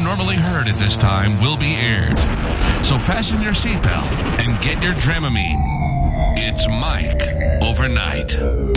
normally heard at this time will be aired. So fasten your seatbelt and get your Dramamine. It's Mike Overnight.